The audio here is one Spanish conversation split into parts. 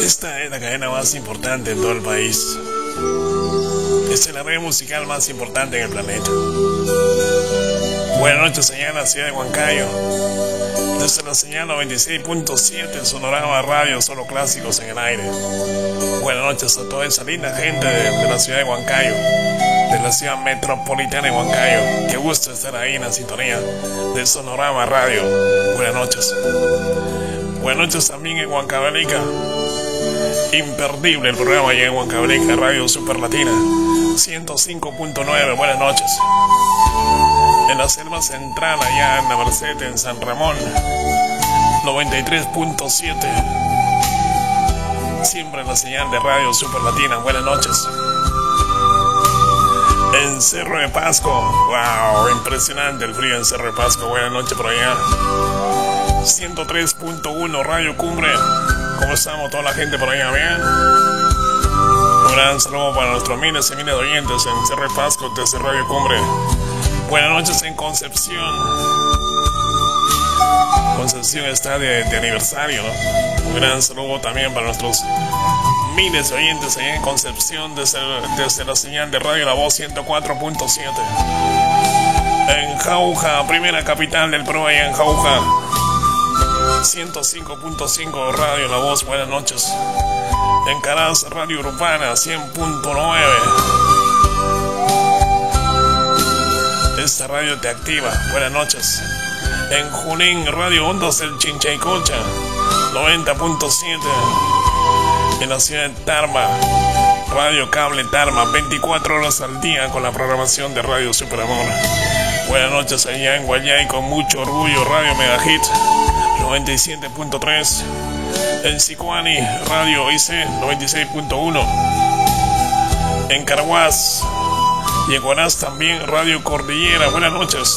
Esta es la cadena más importante en todo el país. Esta es la red musical más importante en el planeta. Buenas noches, señal la ciudad de Huancayo. Desde la señal 96.7 Sonorama Radio, solo clásicos en el aire. Buenas noches a toda esa linda gente de la ciudad de Huancayo, de la ciudad metropolitana de Huancayo. Qué gusto estar ahí en la sintonía de Sonorama Radio. Buenas noches. Buenas noches también en Huancavelica. Imperdible el programa allá en Huancavelica, Radio Super Latina 105.9. Buenas noches. En la selva central, allá en la Merced, en San Ramón, 93.7. Siempre en la señal de Radio Super Latina. Buenas noches. En Cerro de Pasco, wow, impresionante el frío en Cerro de Pasco. Buenas noches por allá. 103.1 Radio Cumbre. ¿Cómo estamos toda la gente por allá? Vean. Un gran saludo para nuestros miles y miles de oyentes en Cerro de Pasco desde Radio Cumbre. Buenas noches en Concepción. Concepción está de aniversario, ¿no? Un gran saludo también para nuestros miles de oyentes allá en Concepción desde la señal de Radio La Voz 104.7. En Jauja, primera capital del Perú, allá en Jauja, 105.5 Radio La Voz. Buenas noches. En Caraz, Radio Urbana 100.9. Esta radio te activa. Buenas noches. En Junín, Radio Ondas del Chinchaycocha 90.7. En la ciudad de Tarma, Radio Cable Tarma, 24 horas al día con la programación de Radio Super Amor. Buenas noches allá en Guayay, con mucho orgullo, Radio Megahit 97.3. En Sicuani, Radio IC 96.1. En Carhuaz y en Huaraz también, Radio Cordillera. Buenas noches.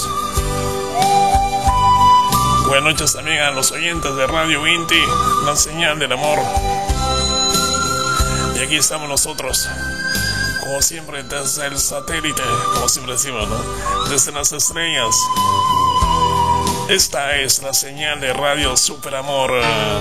Buenas noches también a los oyentes de Radio Inti, la señal del amor. Y aquí estamos nosotros, como siempre, desde el satélite, como siempre decimos, ¿no? Desde las estrellas. Esta es la señal de Radio Super Amor.